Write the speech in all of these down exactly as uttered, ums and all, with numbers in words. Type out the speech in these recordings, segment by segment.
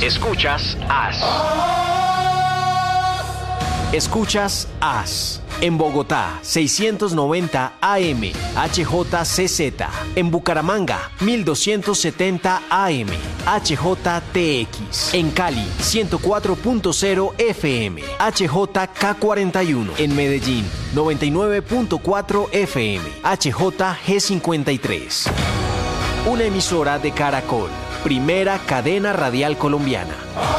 Escuchas As. Escuchas As. En Bogotá, seiscientos noventa A M, H J C Z. En Bucaramanga, mil doscientos setenta A M, H J T X. En Cali, ciento cuatro punto cero F M, H J K cuarenta y uno. En Medellín, noventa y nueve punto cuatro F M, H J G cincuenta y tres. Una emisora de Caracol, primera cadena radial colombiana.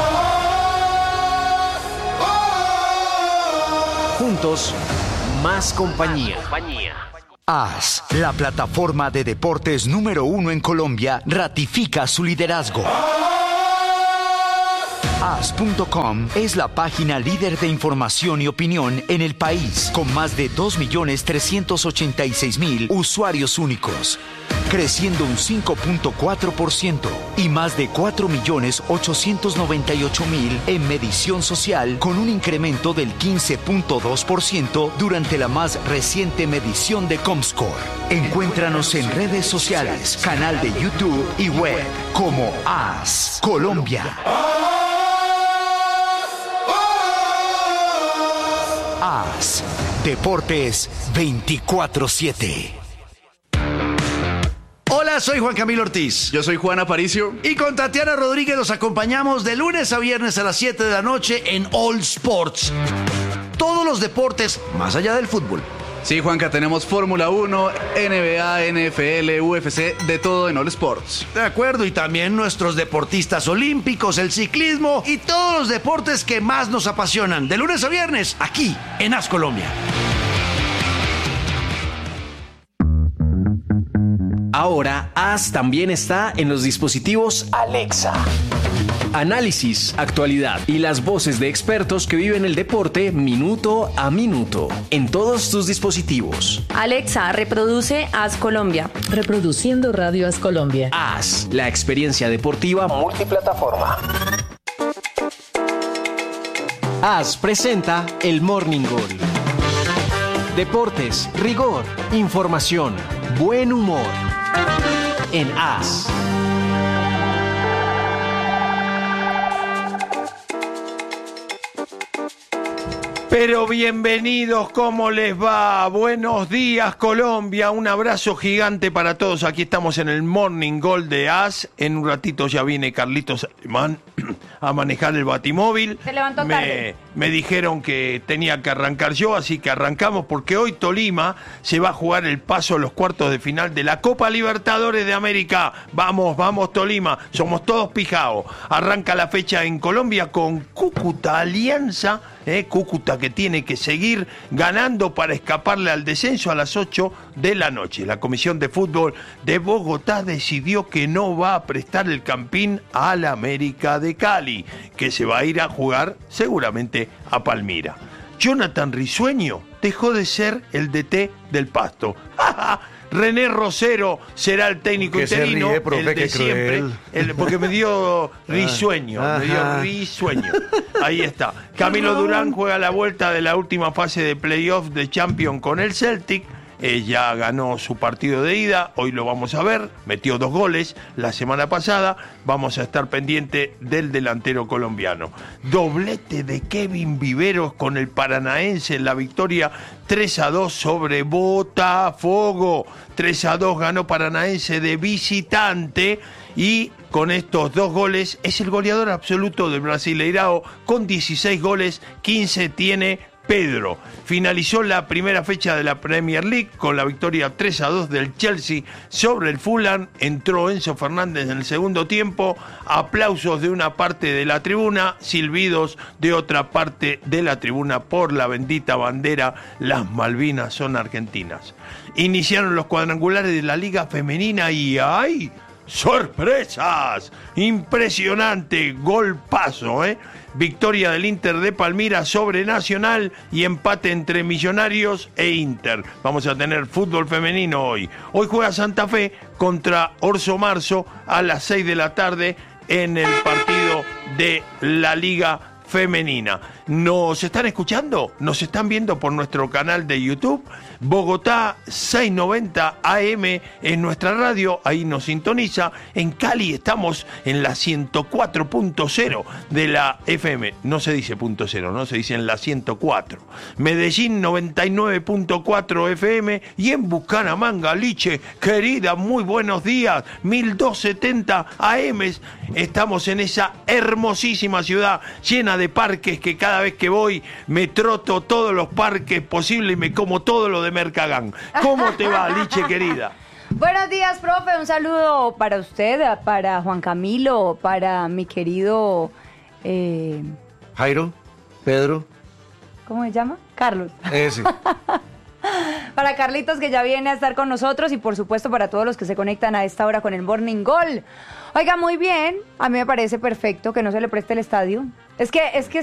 Juntos, más compañía. As, la plataforma de deportes número uno en Colombia, ratifica su liderazgo. As punto com es la página líder de información y opinión en el país, con más de dos millones trescientos ochenta y seis mil usuarios únicos, creciendo un cinco punto cuatro por ciento, y más de cuatro millones ochocientos noventa y ocho mil en medición social, con un incremento del quince punto dos por ciento durante la más reciente medición de Comscore. Encuéntranos en redes sociales, canal de YouTube y web como As Colombia. As, Deportes veinticuatro siete. Hola, soy Juan Camilo Ortiz. Yo soy Juan Aparicio. Y con Tatiana Rodríguez los acompañamos de lunes a viernes a las siete de la noche en All Sports. Todos los deportes más allá del fútbol. Sí, Juanca, tenemos Fórmula uno, N B A, N F L, U F C, de todo en All Sports. De acuerdo, y también nuestros deportistas olímpicos, el ciclismo y todos los deportes que más nos apasionan. De lunes a viernes, aquí en As Colombia. Ahora, As también está en los dispositivos Alexa. Análisis, actualidad y las voces de expertos que viven el deporte minuto a minuto en todos tus dispositivos. Alexa, reproduce As Colombia. Reproduciendo Radio As Colombia. As, la experiencia deportiva multiplataforma. As presenta el Morning Goal. Deportes, rigor, información, buen humor. En As. Pero bienvenidos, ¿cómo les va? Buenos días, Colombia. Un abrazo gigante para todos. Aquí estamos en el Morning Goal de As. En un ratito ya viene Carlitos Alemán a manejar el batimóvil. Se levantó me, tarde. me dijeron que tenía que arrancar yo, así que arrancamos porque hoy Tolima se va a jugar el paso a los cuartos de final de la Copa Libertadores de América. Vamos, vamos Tolima, somos todos pijaos. Arranca la fecha en Colombia con Cúcuta Alianza, eh, Cúcuta que tiene que seguir ganando para escaparle al descenso a las ocho de la noche. La Comisión de Fútbol de Bogotá decidió que no va a prestar el Campín a la América de Cali, que se va a ir a jugar seguramente a Palmira. Jonathan Risueño dejó de ser el D T del Pasto. René Rosero será el técnico ¿Qué interino, se ríe, profe? el de Qué siempre, el, porque me dio risueño, Ajá. me dio risueño. Ahí está. Camilo Durán juega la vuelta de la última fase de playoff de Champions con el Celtic. Eh, ya ganó su partido de ida, hoy lo vamos a ver, metió dos goles la semana pasada, vamos a estar pendiente del delantero colombiano. Doblete de Kevin Viveros con el Paranaense en la victoria tres a dos sobre Botafogo. tres a dos ganó Paranaense de visitante y con estos dos goles es el goleador absoluto del Brasileirao con dieciséis goles, quince tiene Pedro. Finalizó la primera fecha de la Premier League con la victoria tres a dos del Chelsea sobre el Fulham. Entró Enzo Fernández en el segundo tiempo. Aplausos de una parte de la tribuna, silbidos de otra parte de la tribuna por la bendita bandera. Las Malvinas son argentinas. Iniciaron los cuadrangulares de la Liga Femenina y ¡ay! ¡Sorpresas! Impresionante golpazo, ¿eh? Victoria del Inter de Palmira sobre Nacional y empate entre Millonarios e Inter. Vamos a tener fútbol femenino hoy. Hoy juega Santa Fe contra Orso Marzo a las seis de la tarde en el partido de la Liga femenina. ¿Nos están escuchando? ¿Nos están viendo por nuestro canal de YouTube? Bogotá seiscientos noventa A M es nuestra radio, ahí nos sintoniza. En Cali estamos en la ciento cuatro punto cero de la F M. No se dice punto cero, no se dice en la ciento cuatro. Medellín noventa y nueve punto cuatro F M y en Bucaramanga, Liche, querida, muy buenos días, mil doscientos setenta A M. Estamos en esa hermosísima ciudad llena de parques que cada vez que voy me troto todos los parques posibles y me como todo lo de Mercagán. ¿Cómo te va, Liche, querida? Buenos días, profe. Un saludo para usted, para Juan Camilo, para mi querido... Eh... Jairo, Pedro. ¿Cómo se llama? Carlos. Ese. Para Carlitos, que ya viene a estar con nosotros, y por supuesto para todos los que se conectan a esta hora con el Morning Gol. Oiga, muy bien, a mí me parece perfecto que no se le preste el estadio. Es que, es que